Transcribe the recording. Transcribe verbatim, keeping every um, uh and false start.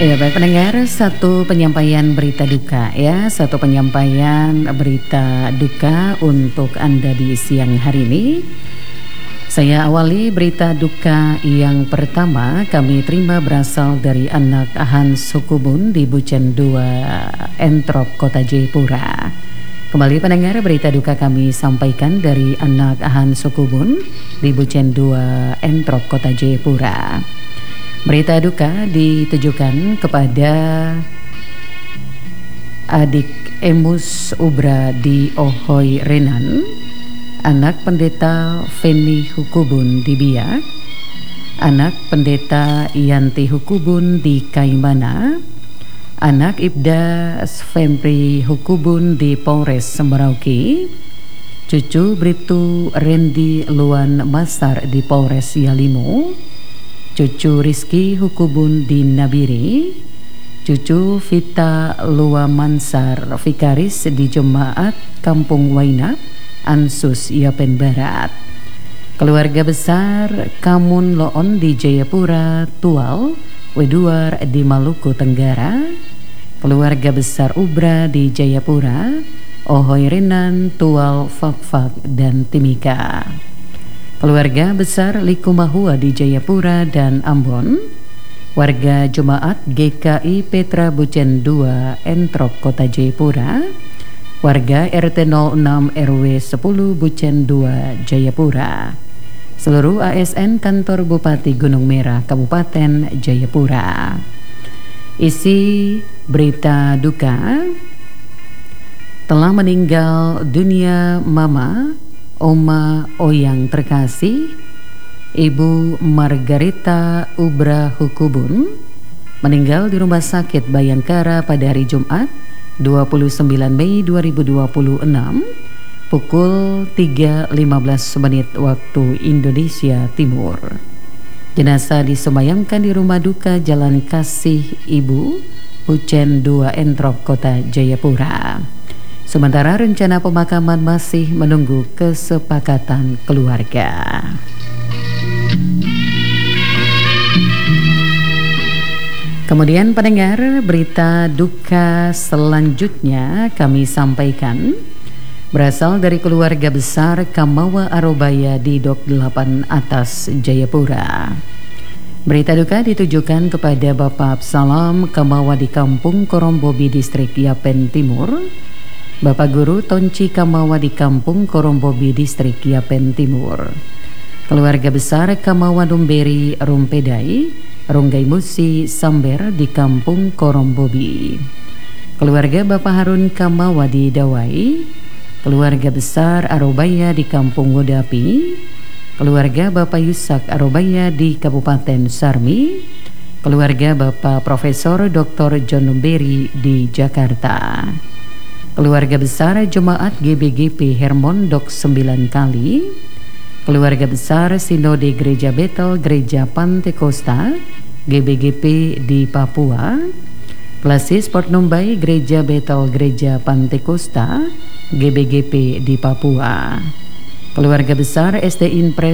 Ya baik pendengar, satu penyampaian berita duka ya, satu penyampaian berita duka untuk Anda di siang hari ini. Saya awali berita duka yang pertama kami terima berasal dari anak Hans Sukubun di Bucen dua Entrop, Kota Jayapura. Kembali pendengar, berita duka kami sampaikan dari anak Hans Sukubun di Bucen dua Entrop, Kota Jayapura. Berita duka ditujukan kepada adik Emus Ubra di Ohoy Renan, anak pendeta Feni Hukubun di Biak, anak pendeta Yanti Hukubun di Kaimana, anak Ibda Svempri Hukubun di Polres Merauke, cucu Bribtu Rendi Luan Masar di Polres Yalimo, cucu Rizky Hukubun di Nabiri, cucu Vita Lua Mansar Vikaris di Jemaat Kampung Wainap, Ansus Yapen Barat, keluarga besar Kamun Loon di Jayapura, Tual, Weduar di Maluku Tenggara, keluarga besar Ubra di Jayapura, Ohoy Renan, Tual, Fakfak, dan Timika, keluarga besar Likumahua di Jayapura dan Ambon, warga Jemaat G K I Petra Bucen dua Entrop, Kota Jayapura, warga R T nol enam R W sepuluh Bucen dua Jayapura, seluruh A S N Kantor Bupati Gunung Merah Kabupaten Jayapura. Isi berita duka: telah meninggal dunia Mama Oma Oyang terkasih, Ibu Margarita Ubra Hukubun, meninggal di Rumah Sakit Bayangkara pada hari Jumat dua puluh sembilan Mei dua ribu dua puluh enam pukul tiga lima belas menit waktu Indonesia Timur. Jenazah disemayamkan di Rumah Duka Jalan Kasih Ibu, Bucen dua Entrop, Kota Jayapura. Sementara rencana pemakaman masih menunggu kesepakatan keluarga. Kemudian pendengar, berita duka selanjutnya kami sampaikan berasal dari keluarga besar Kamawa Arobaya di Dok delapan Atas, Jayapura. Berita duka ditujukan kepada Bapak Absalam Kamawa di Kampung Korombobi, Distrik Yapen Timur, Bapak Guru Tonci Kamawa di Kampung Korombobi, Distrik Yapen Timur, keluarga besar Kamawa Numberi Rumpedai, Ronggai Musi Samber di Kampung Korombobi, keluarga Bapak Harun Kamawa di Dawai, keluarga besar Arobaya di Kampung Godapi, keluarga Bapak Yusak Arobaya di Kabupaten Sarmi, keluarga Bapak Profesor Doktor John Numberi di Jakarta, keluarga besar Jemaat G B G P Hermon Dok sembilan kali, keluarga besar Sinode Gereja Betel Gereja Pantekosta G B G P di Papua, Klasis Port Numbai Gereja Betel Gereja Pantekosta G B G P di Papua, keluarga besar S D Impres